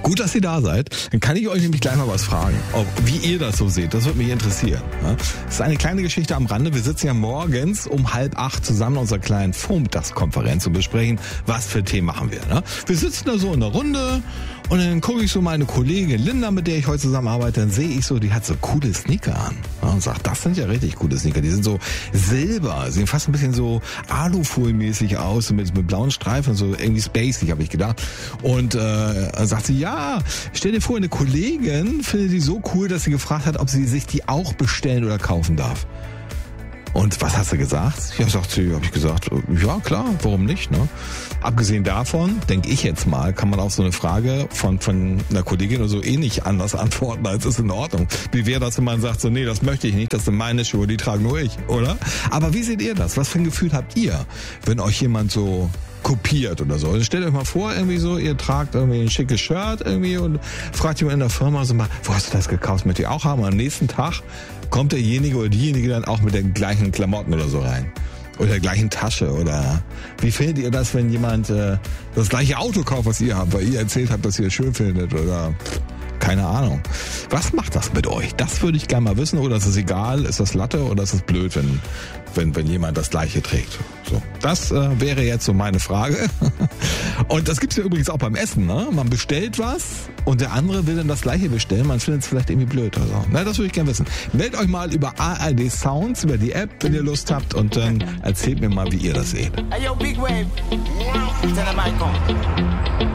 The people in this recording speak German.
Gut, dass ihr da seid. Dann kann ich euch nämlich gleich mal was fragen, wie ihr das so seht. Das würde mich interessieren. Das ist eine kleine Geschichte am Rande. Wir sitzen ja morgens um 7:30 zusammen in unserer kleinen Vormittagskonferenz und besprechen, was für Themen machen wir. Wir sitzen da so in der Runde und dann gucke ich so meine Kollegin Linda, mit der ich heute zusammenarbeite, dann sehe ich so, die hat so coole Sneaker an. Und sagt, das sind ja richtig coole Sneaker. Die sind so silber, sehen fast ein bisschen so Alufolmäßig aus, mit blauen Streifen, so irgendwie spacey, habe ich gedacht. Und sagt sie, ja, stell dir vor, eine Kollegin findet die so cool, dass sie gefragt hat, ob sie sich die auch bestellen oder kaufen darf. Und was hast du gesagt? Ja, habe ich gesagt, ja klar, warum nicht, ne? Abgesehen davon, denke ich jetzt mal, kann man auf so eine Frage von einer Kollegin oder so nicht anders antworten, als ist in Ordnung. Wie wäre das, wenn man sagt, so, nee, das möchte ich nicht, das sind meine Schuhe, die trage nur ich, oder? Aber wie seht ihr das? Was für ein Gefühl habt ihr, wenn euch jemand so kopiert oder so? Also stellt euch mal vor, irgendwie so, ihr tragt irgendwie ein schickes Shirt irgendwie und fragt jemand in der Firma so mal, wo hast du das gekauft? Möchtet ihr auch haben? Und am nächsten Tag kommt derjenige oder diejenige dann auch mit den gleichen Klamotten oder so rein. Oder der gleichen Tasche oder wie findet ihr das, wenn jemand das gleiche Auto kauft, was ihr habt, weil ihr erzählt habt, dass ihr es schön findet oder keine Ahnung. Was macht das mit euch? Das würde ich gerne mal wissen. Oder ist es egal? Ist das Latte oder ist es blöd, wenn jemand das Gleiche trägt? So, das wäre jetzt so meine Frage. Und das gibt's ja übrigens auch beim Essen, ne? Man bestellt was und der andere will dann das Gleiche bestellen. Man findet es vielleicht irgendwie blöd oder so. Na, das würde ich gerne wissen. Meldet euch mal über ARD Sounds, über die App, wenn ihr Lust habt und dann erzählt mir mal, wie ihr das seht. Hey, yo, Big Wave. Tell them I come.